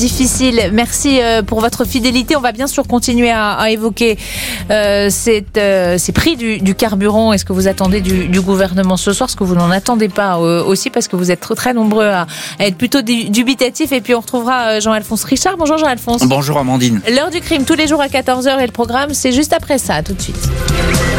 difficile. Merci pour votre fidélité. On va bien sûr continuer à évoquer ces prix du carburant. Est-ce que vous attendez du gouvernement ce soir? Est-ce que vous n'en attendez pas aussi? Parce que vous êtes très nombreux à être plutôt dubitatifs. Et puis on retrouvera Jean-Alphonse Richard. Bonjour Jean-Alphonse. Bonjour Amandine. L'heure du crime tous les jours à 14h et le programme c'est juste après ça. À tout de suite.